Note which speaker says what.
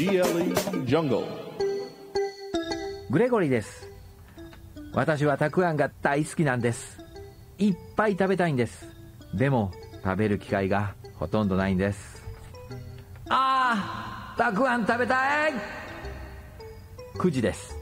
Speaker 1: DLE Jungle。
Speaker 2: グレゴリーです。私はたくあんが大好きなんです。いっぱい食べたいんです。でも食べる機会がほとんどないんです。たくあん食べたい。9時です。